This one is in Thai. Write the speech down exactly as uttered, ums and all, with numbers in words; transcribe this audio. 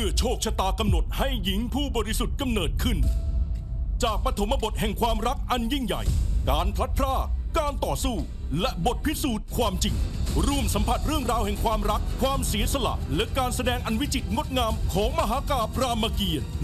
อโชคชะตากำหนดให้หญิงผู้บริสุทธิ์กำเนิดขึ้นจากปฐมบทแห่งความรักอันยิ่งใหญ่การพลัดพรากการต่อสู้และบทพิสูจน์ความจริงร่วมสัมผัสเรื่องราวแห่งความรักความเสียสละและการแสดงอันวิจิตรงดงามของมหากาพย์รามเกียรติ์